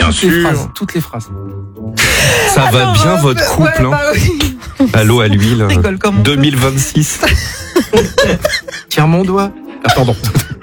Toutes les phrases. Ça va bien votre couple, ouais, bah oui. Allô à l'huile. Rigole comme on peut. 2026. Tiens mon doigt. Ah, pardon.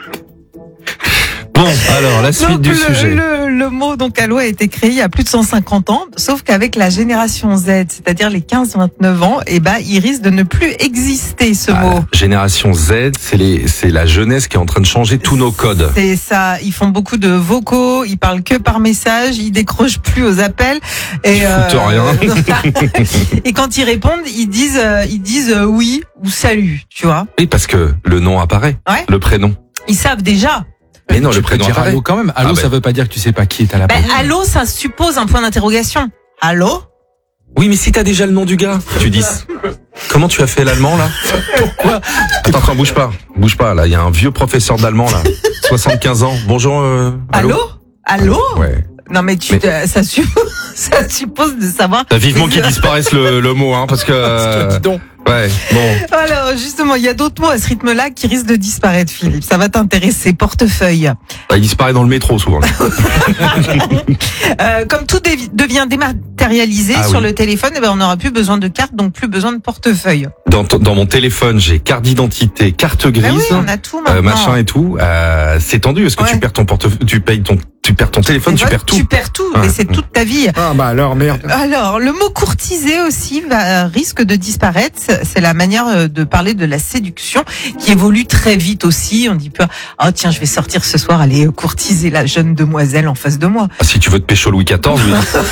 Bon, alors la suite Donc, du sujet. Le mot donc allô a été créé il y a plus de 150 ans, sauf qu'avec la génération Z, c'est-à-dire les 15-29 ans, il risque de ne plus exister ce mot. Génération Z, c'est la jeunesse qui est en train de changer tous nos codes. C'est ça, ils font beaucoup de vocaux, ils parlent que par message, ils décrochent plus aux appels et foutent rien. et quand ils répondent, ils disent oui ou salut, tu vois. Oui, parce que le nom apparaît, Ouais. le prénom. Ils savent déjà. Mais non, Tu le peux prénom dire apparaît. allô quand même. Allô, ça veut pas dire que tu sais pas qui est à la porte. Allô, ça suppose un point d'interrogation. Allô? Oui, mais si t'as déjà le nom du gars, tu dis. Comment tu as fait l'allemand là? Pourquoi? Attends, bouge pas. Là, il y a un vieux professeur d'allemand là, 75 ans. Bonjour. Allô? Ouais. Non mais ça suppose de savoir. T'as vivement qu'il disparaisse le mot, hein, parce que. Dis donc. Ouais. Bon. Alors justement, il y a d'autres mots à ce rythme-là qui risquent de disparaître, Philippe. Ça va t'intéresser. Portefeuille. Il disparaît dans le métro souvent. Comme tout devient dématérialisé sur le téléphone, on n'aura plus besoin de carte, donc plus besoin de portefeuille. Dans mon téléphone, j'ai carte d'identité, carte grise, Oui, on a tout maintenant. machin et tout. C'est tendu. Est-ce que tu perds ton portefeuille, tu perds ton téléphone, tu perds tout. Tu perds tout, mais c'est toute ta vie. Ah bah alors merde. Alors, le mot courtiser aussi risque de disparaître. C'est la manière de parler de la séduction qui évolue très vite aussi. On dit pas, oh tiens, je vais sortir ce soir, aller courtiser la jeune demoiselle en face de moi. Ah, si tu veux te pécho Louis XIV, oui.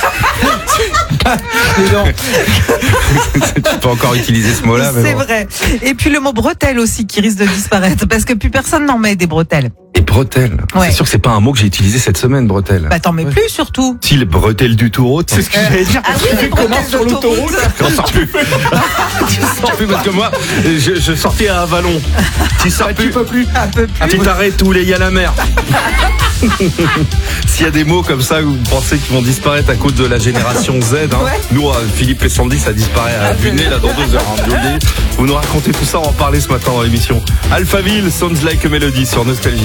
Tu peux encore utiliser ce mot-là. C'est vrai. Et puis le mot bretelle aussi qui risque de disparaître parce que plus personne n'en met des bretelles. Et bretelle. Ouais. C'est sûr que c'est pas un mot que j'ai utilisé cette semaine, bretelle. Bah t'en mets plus surtout. Si, le bretelle du taureau, c'est ce que j'allais dire. Ah oui, les bretelles sur l'autoroute. J'en sors plus. Je sors plus parce que moi, je sortais à Avalon. Tu sors plus. Tu peux plus. Un peu plus. Tu t'arrêtes où il y a la mer. S'il y a des mots comme ça où vous pensez qu'ils vont disparaître à cause de la génération Z, hein, Ouais. nous, Philippe et Sandy, ça disparaît à vue de nez là dans 2 heures. Hein, vous nous racontez tout ça, on va en parler ce matin dans l'émission. Alphaville, Sounds Like a Melody sur Nostalgie.